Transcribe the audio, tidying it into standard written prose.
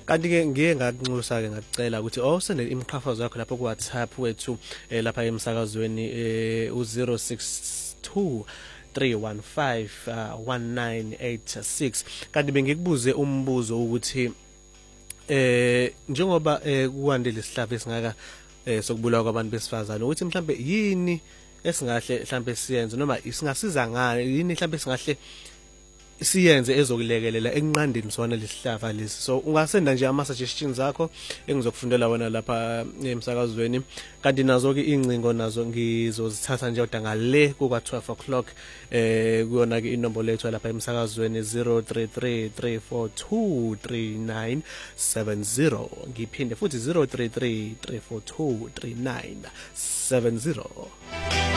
kanti ke ngiye ngakunxusa ke ngacela ukuthi awusende imiqhafazo yakho lapho ku WhatsApp wethu lapha emsakazweni u062 315 1986 kanti bengikubuze umbuzo ukuthi njengoba kuwandile isihlava esingaka sokubulawa kwabantu besifazane ukuthi mhlambe yini esingahle mhlambe siyenze noma isingasiza ngani yini mhlambe singahle siyenze ezokulekelela enqandeni sona lesihlava lesi. So ungasenda nje ama suggestions akho engizokufundela wena lapha emsakazweni kanti nazo ke ingcingo nazo ngizozithatha nje kodwa ngale kuka 12 o'clock kuyona ke inombolo lethu lapha emsakazweni 033 342 3970 ngiphinde futhi 033 342 3970.